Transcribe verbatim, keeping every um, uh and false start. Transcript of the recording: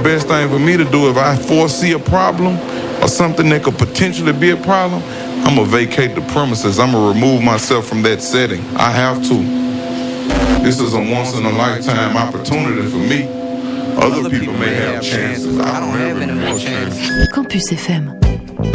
best thing for me to do if I foresee a problem or something that could potentially be a problem, I'm going to vacate the premises. I'm going to remove myself from that setting. I have to. This is a once-in-a-lifetime opportunity for me. Other people may have chances. I don't have any more chances. Campus F M.